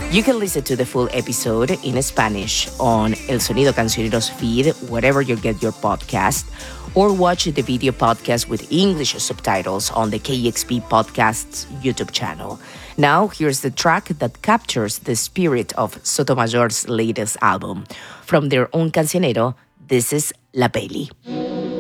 You can listen to the full episode in Spanish on El Sonido Cancioneros feed, wherever you get your podcast, or watch the video podcast with English subtitles on the KEXP Podcasts YouTube channel. Now, here's the track that captures the spirit of Sotomayor's latest album. From their own cancionero, this is La Peli.